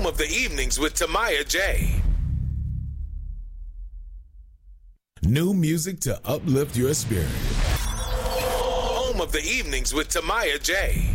of the evenings with Tamaya J. New music to uplift your spirit. Home of the evenings with Tamaya J.